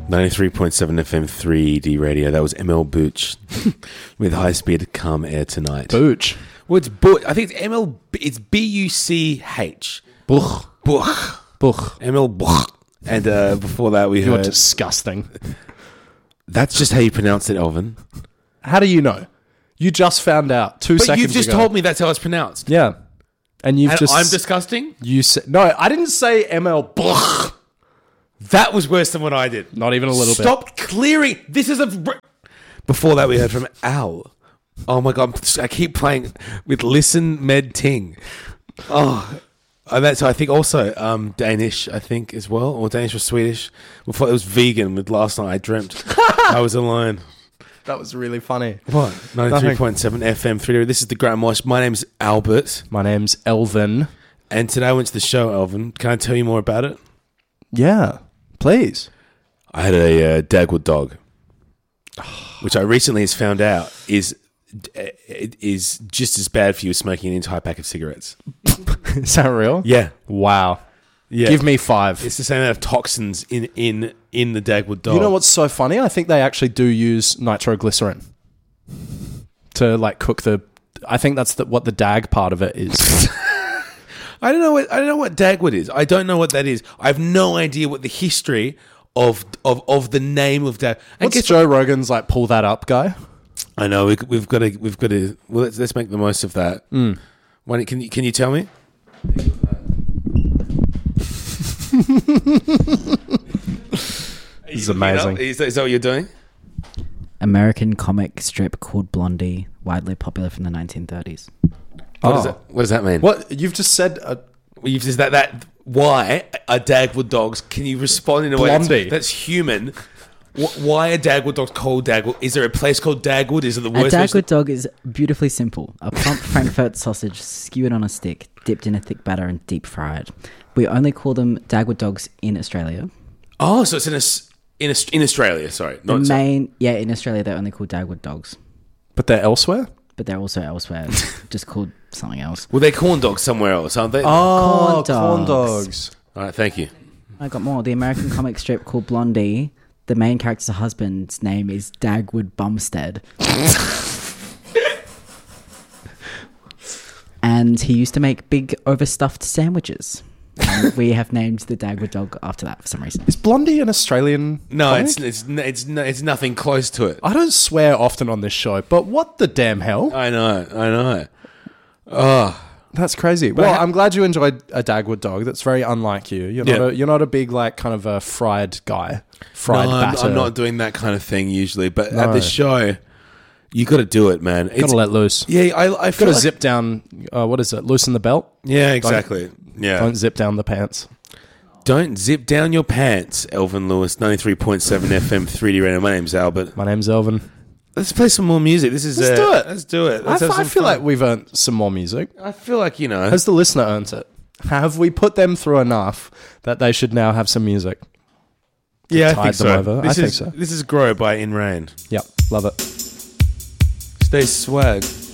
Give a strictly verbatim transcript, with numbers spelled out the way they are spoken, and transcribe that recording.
ninety-three point seven F M three D radio. That was M L Booch with High Speed Come Air Tonight. Booch. Well, it's Butch. I think it's M L. It's B U C H. Buch. Buch. Buch. M L Buch. And uh, before that, we You're heard. disgusting. That's just how you pronounce it, Elvin. How do you know? You just found out two But seconds you've just ago. told me that's how it's pronounced. Yeah. And you've And just... I'm disgusting? You said... No, I didn't say M L. Buch. That was worse than what I did. Not even a little bit. Stop clearing. This is a. Before that, we heard from Al. Oh my God. I keep playing with Listen Med Ting. Oh. And that's, I think, also um, Danish, I think, as well. Or Danish or Swedish. Before it was vegan with Last Night I Dreamt. I was alone. That was really funny. What? ninety-three point seven F M three. This is the Grant Mosh. My name's Albert. My name's Elvin. And today I went to the show, Elvin. Can I tell you more about it? Yeah. Please. I had a uh, Dagwood dog, which I recently has found out is is just as bad for you as smoking an entire pack of cigarettes. Is that real? Yeah. Wow. Yeah. Give me five. It's the same amount of toxins in, in, in the Dagwood dog. You know what's so funny? I think they actually do use nitroglycerin to like cook the... I think that's the, what the dag part of it is. I don't know what I don't know what Dagwood is. I don't know what that is. I have no idea what the history of of, of the name of Dag. And What's guess Joe Rogan's like pull that up guy? I know we, we've got to we've got to well let's let's make the most of that. Mm. When, can you can you tell me? This is amazing. Is that, is that what you're doing? American comic strip called Blondie, widely popular from the nineteen thirties. What Oh. does that what does that mean? What you've just said? Uh, Well, you've just that that why are Dagwood dogs? Can you respond in a way Blondie. that's, that's human? Wh- Why are Dagwood dogs called Dagwood? Is there a place called Dagwood? Is it the A worst? place Dagwood dog is beautifully simple. A plump Frankfurt sausage skewered on a stick, dipped in a thick batter and deep fried. We only call them Dagwood dogs in Australia. Oh, so it's in a, in a, in Australia. Sorry, The not sorry. main, yeah, in Australia they're only called Dagwood dogs, but they're elsewhere. but they're also elsewhere just called something else. Well, they're corn dogs somewhere else, aren't they? Oh, Corn corn dogs. dogs. All right, thank you. I got more. The American comic strip called Blondie. The main character's husband's name is Dagwood Bumstead. And he used to make big overstuffed sandwiches. And we have named the Dagwood dog after that for some reason. Is Blondie an Australian? No, comic? it's it's it's no- it's nothing close to it. I don't swear often on this show, but what the damn hell? I know, I know. Oh, That's crazy. Well, ha- I'm glad you enjoyed a Dagwood dog. That's very unlike you. You're not Yeah. a, you're not a big like kind of a fried guy. Fried no, I'm, batter. I'm not doing that kind of thing usually, but No. at the show, you got to do it, man. It's, Gotta let loose. yeah, I I feel Gotta like, zip down. Uh, what is it? Loosen the belt. Yeah, exactly. yeah, Don't zip down the pants. Don't zip down your pants, Elvin Lewis, ninety-three point seven F M three D radio. My name's Albert. My name's Elvin. Let's play some more music. This is Let's uh, do it. Let's do it. I, Let's f- have I some feel fun. like we've earned some more music. I feel like you know. Has the listener earned it? Have we put them through enough that they should now have some music? yeah, I tide think them so. over? This I think is so. this is "Grow" by In Rain. Yep, love it. Stay swag.